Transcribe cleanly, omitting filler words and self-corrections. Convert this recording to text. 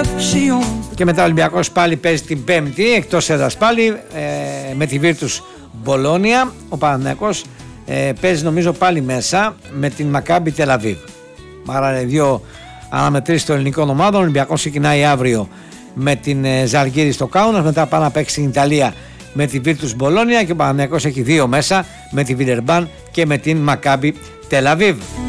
Και μετά ο Ολυμπιακός πάλι παίζει την Πέμπτη εκτός έδρας πάλι με τη Βίρτους Μπολόνια. Ο Παναθηναϊκός παίζει νομίζω πάλι μέσα με την Μακάμπι Τελαβίβ. Άρα δύο αναμετρήσεις των ελληνικών ομάδων. Ο Ολυμπιακός ξεκινάει αύριο με την Ζαλγκύρη στο Κάουνας, μετά πάει να παίξει στην Ιταλία με τη Βίρτους Μπολόνια και ο Παναθηναϊκός έχει δύο μέσα με τη Βιλερμπάν και με την Μακάμπι Τελαβίβ.